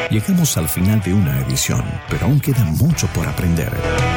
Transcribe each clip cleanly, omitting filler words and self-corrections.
Llegamos al final de una edición, pero aún queda mucho por aprender.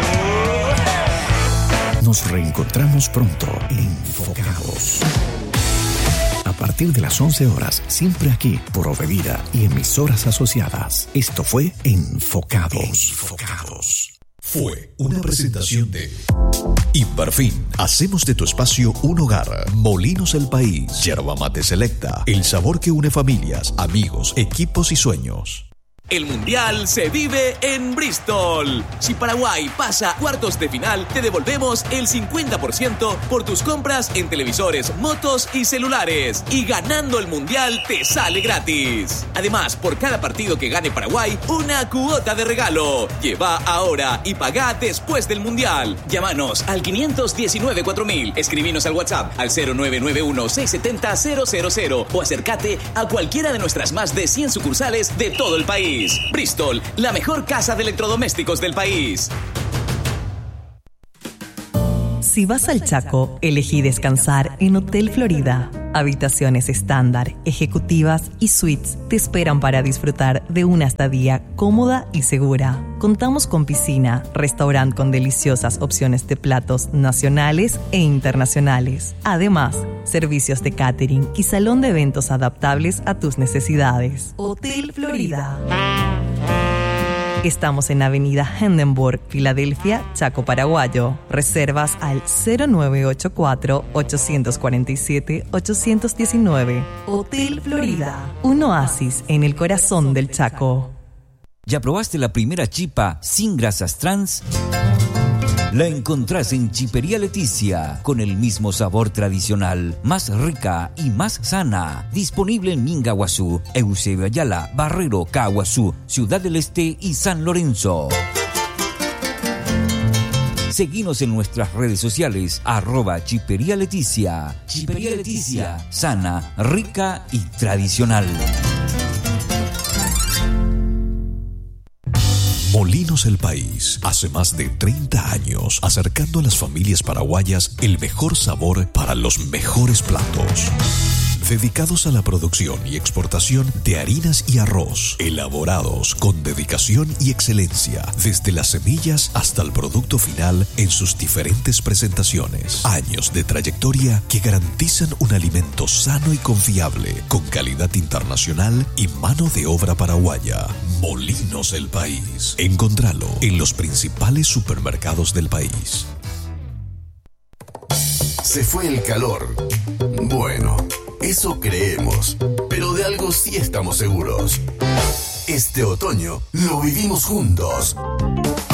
Nos reencontramos pronto en Enfocados. A partir de las 11 horas, siempre aquí, por Ovevida y emisoras asociadas. Esto fue Enfocados. Fue una presentación de Imparfin. Hacemos de tu espacio un hogar. Molinos El País. Yerba mate selecta. El sabor que une familias, amigos, equipos y sueños. El Mundial se vive en Bristol. Si Paraguay pasa a cuartos de final, te devolvemos el 50% por tus compras en televisores, motos y celulares. Y ganando el Mundial te sale gratis. Además, por cada partido que gane Paraguay, una cuota de regalo. Lleva ahora y paga después del Mundial. Llámanos al 519-4000. Escribinos al WhatsApp al 0991-670-000 o acércate a cualquiera de nuestras más de 100 sucursales de todo el país. Bristol, la mejor casa de electrodomésticos del país. Si vas al Chaco, elegí descansar en Hotel Florida. Habitaciones estándar, ejecutivas y suites te esperan para disfrutar de una estadía cómoda y segura. Contamos con piscina, restaurante con deliciosas opciones de platos nacionales e internacionales. Además, servicios de catering y salón de eventos adaptables a tus necesidades. Hotel Florida. Estamos en Avenida Hindenburg, Filadelfia, Chaco, Paraguayo. Reservas al 0984-847-819. Hotel Florida, un oasis en el corazón del Chaco. ¿Ya probaste la primera chipa sin grasas trans? La encontrás en Chipería Leticia, con el mismo sabor tradicional, más rica y más sana. Disponible en Mingaguazú, Eusebio Ayala, Barrero, Caguazú, Ciudad del Este y San Lorenzo. Seguinos en nuestras redes sociales, @Chipería Leticia. Chipería Leticia, sana, rica y tradicional. Molinos El País, hace más de 30 años, acercando a las familias paraguayas el mejor sabor para los mejores platos. Dedicados a la producción y exportación de harinas y arroz, elaborados con dedicación y excelencia, desde las semillas hasta el producto final en sus diferentes presentaciones. Años de trayectoria que garantizan un alimento sano y confiable, con calidad internacional y mano de obra paraguaya. Molinos El País. Encontralo en los principales supermercados del país. Se fue el calor. Bueno, eso creemos, pero de algo sí estamos seguros. Este otoño lo vivimos juntos.